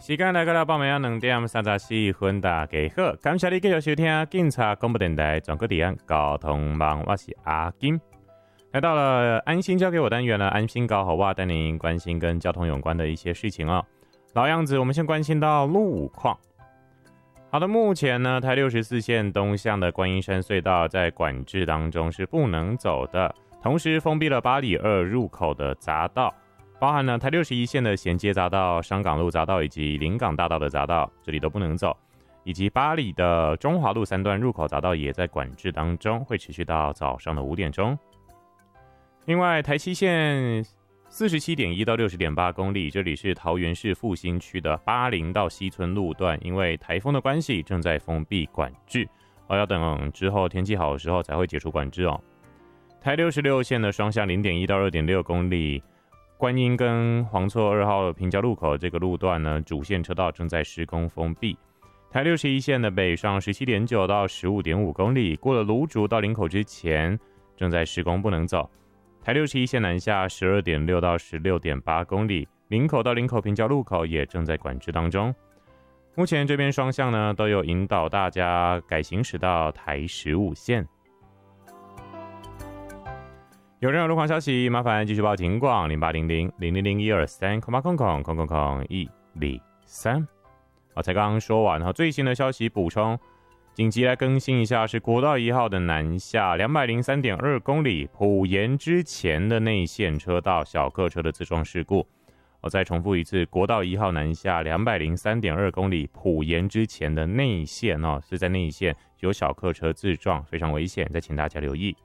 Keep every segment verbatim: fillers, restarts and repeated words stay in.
时间来到了傍晚两点三十四分，大家好，感谢你继续收听警察广播电台全国治安交通网，我是阿金。来到了安心交给我单元了，安心搞好哇，带您关心跟交通有关的一些事情哦。老样子，我们先关心到路况。好的，目前呢，台六十四线东向的观音山隧道在管制当中是不能走的，同时封闭了八里二入口的匝道。包含了台六十一线的衔接匝道、商港路匝道以及临港大道的匝道，这里都不能走，以及八里的中华路三段入口匝道也在管制当中，会持续到早上的五点钟。另外，台七线四十七点一到六十点八公里，这里是桃园市复兴区的八零到西村路段，因为台风的关系正在封闭管制，哦，要等之后天气好的时候才会解除管制哦。台六十六线的双向零点一到二点六公里。观音跟黄厝二号平交路口这个路段呢，主线车道正在施工封闭。台六十一线的北上十七点九到十五点五公里，过了芦竹到林口之前正在施工，不能走。台六十一线南下十二点六到十六点八公里，林口到林口平交路口也正在管制当中。目前这边双向呢都有引导大家改行驶到台十五线。有任何路况消息，麻烦继续报警广零八零零零零零一二三空八空空空空空一零三。好，才刚刚说完哈，最新的消息补充，紧急来更新一下，是国道一号的南下两百零三点二公里埔盐之前的内线车道小客车的自撞事故。我再重复一次，国道一号南下两百零三点二公里埔盐之前的内线哦，是在内线有小客车自撞，非常危险，再请大家留意。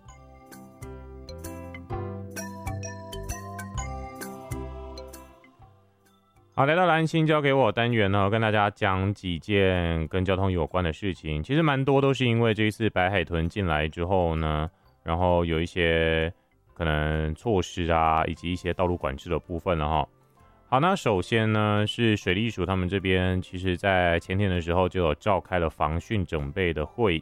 好，来到了安心交给我单元呢，跟大家讲几件跟交通有关的事情。其实蛮多都是因为这一次白海豚进来之后呢，然后有一些可能措施啊，以及一些道路管制的部分了哈。好，那首先呢是水利署他们这边，其实在前天的时候就有召开了防汛整备的会